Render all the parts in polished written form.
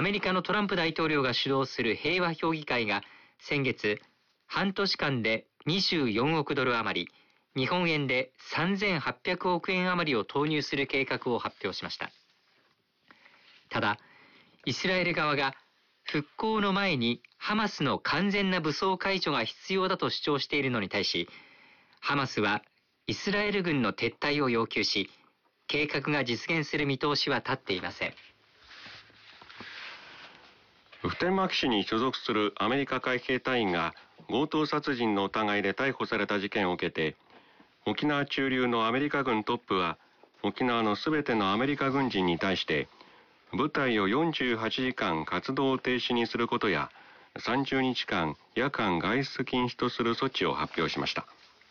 アメリカのトランプ大統領が主導する平和評議会が先月、半年間で24億ドル余り、日本円で3800億円余りを投入する計画を発表しました。ただ、イスラエル側が復興の前にハマスの完全な武装解除が必要だと主張しているのに対し、ハマスはイスラエル軍の撤退を要求し、計画が実現する見通しは立っていません。 普天間基地に所属するアメリカ海兵隊員が強盗殺人の疑いで逮捕された事件を受けて、沖縄駐留のアメリカ軍トップは沖縄のすべてのアメリカ軍人に対して部隊を48時間活動停止にすることや30日間夜間外出禁止とする措置を発表しました。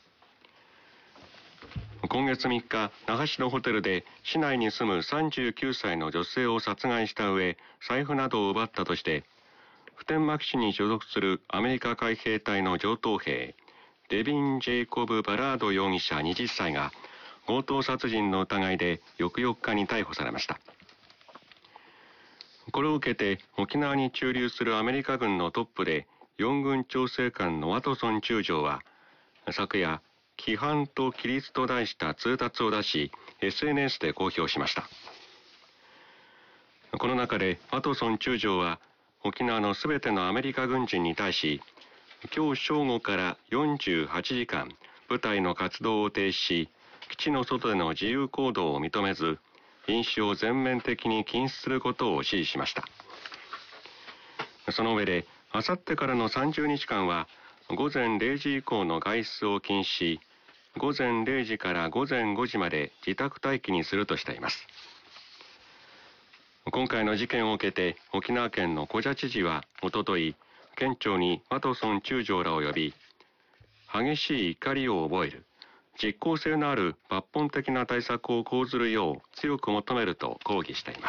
今月3日、那覇市のホテルで市内に住む39歳の女性を殺害した上、財布などを奪ったとして普天間基地に所属するアメリカ海兵隊の上等兵デビン・ジェイコブ・バラード容疑者20歳が強盗殺人の疑いで翌4日に逮捕されました。これを受けて沖縄に駐留するアメリカ軍のトップで4軍調整官のワトソン中将は昨夜、規範と規律と題した通達を出し SNS で公表しました。この中でワトソン中将は沖縄のすべてのアメリカ軍人に対し、今日正午から48時間部隊の活動を停止し、基地の外での自由行動を認めず、飲酒を全面的に禁止することを指示しました。その上で、あさってからの30日間は午前0時以降の外出を禁止し、午前0時から午前5時まで自宅待機にするとしています。今回の事件を受けて沖縄県の古謝知事はおととい、県庁にワトソン中将らを呼び、激しい怒りを覚える、実効性のある抜本的な対策を講ずるよう強く求めると抗議しています。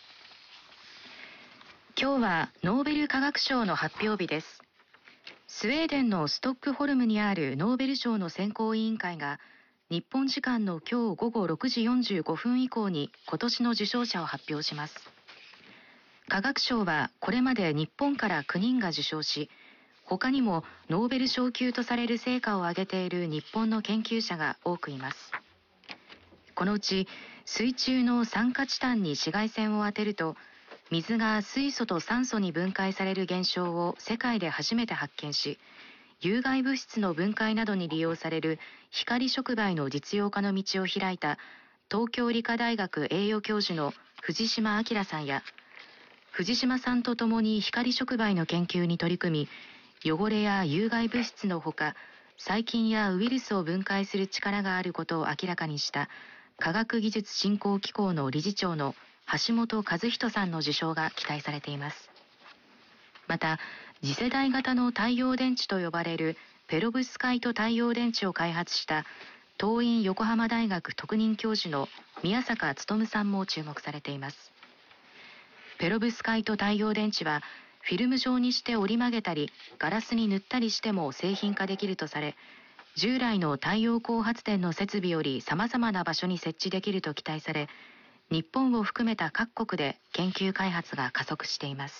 今日はノーベル化学賞の発表日です。スウェーデンのストックホルムにあるノーベル賞の選考委員会が日本時間の今日午後6時45分以降に今年の受賞者を発表します。化学賞はこれまで日本から9人が受賞し、他にもノーベル賞級とされる成果を上げている日本の研究者が多くいます。このうち水中の酸化チタンに紫外線を当てると水が水素と酸素に分解される現象を世界で初めて発見し、有害物質の分解などに利用される光触媒の実用化の道を開いた東京理科大学栄誉教授の藤島明さんや、藤島さんと共に光触媒の研究に取り組み、汚れや有害物質のほか細菌やウイルスを分解する力があることを明らかにした科学技術振興機構の理事長の橋本和人さんの受賞が期待されています。また次世代型の太陽電池と呼ばれるペロブスカイト太陽電池を開発した東院横浜大学特任教授の宮坂勉さんも注目されています。ペロブスカイト太陽電池はフィルム状にして折り曲げたりガラスに塗ったりしても製品化できるとされ、従来の太陽光発電の設備より様々な場所に設置できると期待され、日本を含めた各国で研究開発が加速しています。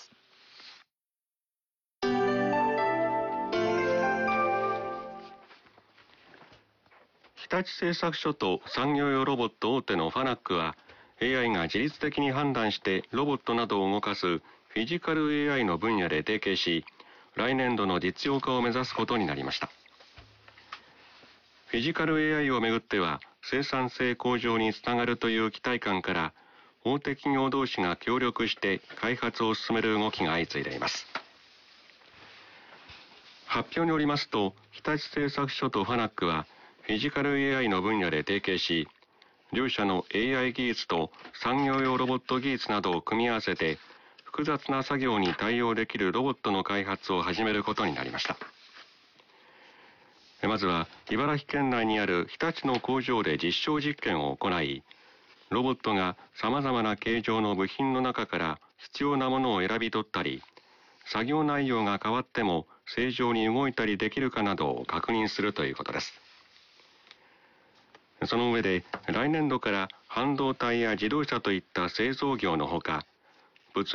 日立製作所と産業用ロボット大手のファナックは AI が自律的に判断してロボットなどを動かすフィジカル AI の分野で提携し、来年度の実用化を目指すことになりました。フィジカル AI をめぐっては生産性向上につながるという期待感から大手企業同士が協力して開発を進める動きが相次いでいます。発表によりますと、日立製作所とファナックはフィジカル AI の分野で提携し、両社の AI 技術と産業用ロボット技術などを組み合わせて複雑な作業に対応できるロボットの開発を始めることになりました。まずは茨城県内にある日立の工場で実証実験を行い、ロボットが様々な形状の部品の中から必要なものを選び取ったり、作業内容が変わっても正常に動いたりできるかなどを確認するということです。その上で来年度から半導体や自動車といった製造業のほか、